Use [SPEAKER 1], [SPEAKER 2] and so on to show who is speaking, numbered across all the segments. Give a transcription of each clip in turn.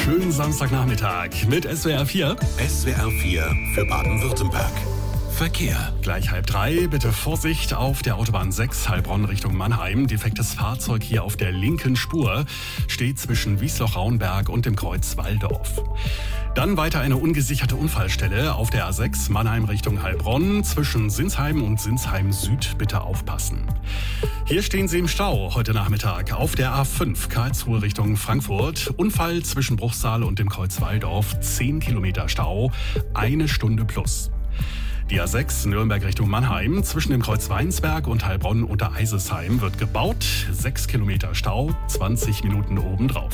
[SPEAKER 1] Schönen Samstagnachmittag mit SWR 4.
[SPEAKER 2] SWR 4 für Baden-Württemberg. Verkehr.
[SPEAKER 1] Gleich 2:30. Bitte Vorsicht auf der Autobahn 6 Heilbronn Richtung Mannheim. Defektes Fahrzeug hier auf der linken Spur steht zwischen Wiesloch-Raunberg und dem Kreuz Walldorf. Dann weiter eine ungesicherte Unfallstelle auf der A6 Mannheim Richtung Heilbronn. Zwischen Sinsheim und Sinsheim Süd bitte aufpassen. Hier stehen Sie im Stau heute Nachmittag auf der A5 Karlsruhe Richtung Frankfurt. Unfall zwischen Bruchsal und dem Kreuz Walldorf. 10 Kilometer Stau, 1 Stunde plus. Die A6 Nürnberg Richtung Mannheim zwischen dem Kreuz Weinsberg und Heilbronn unter Eisesheim wird gebaut. 6 Kilometer Stau, 20 Minuten obendrauf.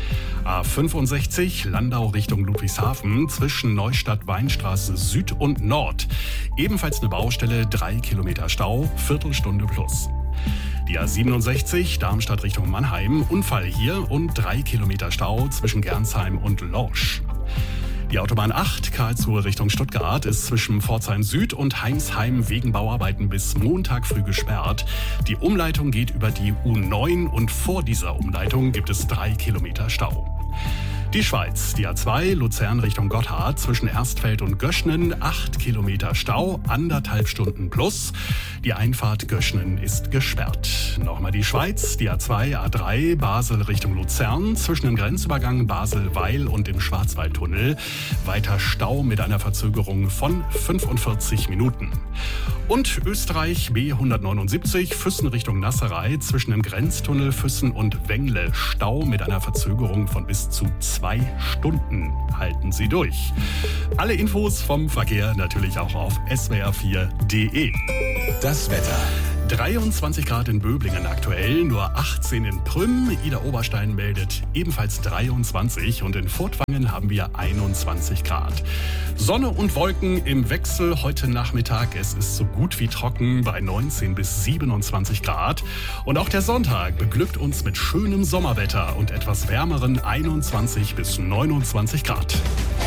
[SPEAKER 1] A65 Landau Richtung Ludwigshafen zwischen Neustadt-Weinstraße Süd und Nord. Ebenfalls eine Baustelle, 3 Kilometer Stau, Viertelstunde plus. Die A67 Darmstadt Richtung Mannheim, Unfall hier und 3 Kilometer Stau zwischen Gernsheim und Lorsch. Die Autobahn 8 Karlsruhe Richtung Stuttgart ist zwischen Pforzheim Süd und Heimsheim wegen Bauarbeiten bis Montag früh gesperrt. Die Umleitung geht über die U9 und vor dieser Umleitung gibt es 3 Kilometer Stau. Die Schweiz, die A2 Luzern Richtung Gotthard zwischen Erstfeld und Göschnen, 8 Kilometer Stau, 1,5 Stunden plus. Die Einfahrt Göschnen ist gesperrt. Nochmal die Schweiz, die A2 A3 Basel Richtung Luzern zwischen dem Grenzübergang Basel-Weil und dem Schwarzwaldtunnel. Weiter Stau mit einer Verzögerung von 45 Minuten. Und Österreich B179 Füssen Richtung Nasserei zwischen dem Grenztunnel Füssen und Wengle. Stau mit einer Verzögerung von bis zu 2 Stunden. Halten Sie durch. Alle Infos vom Verkehr natürlich auch auf swr4.de.
[SPEAKER 2] Das Wetter.
[SPEAKER 1] 23 Grad in Böblingen aktuell, nur 18 in Prüm. Ida Oberstein meldet ebenfalls 23 und in Furtwangen haben wir 21 Grad. Sonne und Wolken im Wechsel heute Nachmittag. Es ist so gut wie trocken bei 19 bis 27 Grad. Und auch der Sonntag beglückt uns mit schönem Sommerwetter und etwas wärmeren 21 bis 29 Grad.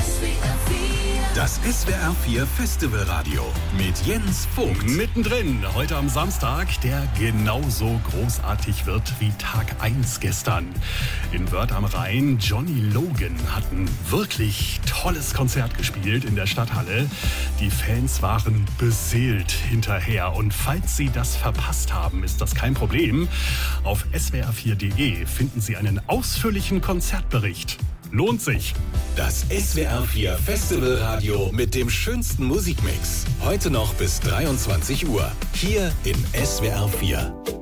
[SPEAKER 2] Das SWR 4 Festivalradio mit Jens Vogt.
[SPEAKER 1] Mittendrin, heute am Samstag, der genauso großartig wird wie Tag 1 gestern. In Wörth am Rhein, Johnny Logan hat ein wirklich tolles Konzert gespielt in der Stadthalle. Die Fans waren beseelt hinterher. Und falls Sie das verpasst haben, ist das kein Problem. Auf swr4.de finden Sie einen ausführlichen Konzertbericht. Lohnt sich.
[SPEAKER 2] Das SWR 4 Festivalradio mit dem schönsten Musikmix. Heute noch bis 23 Uhr. Hier in SWR 4.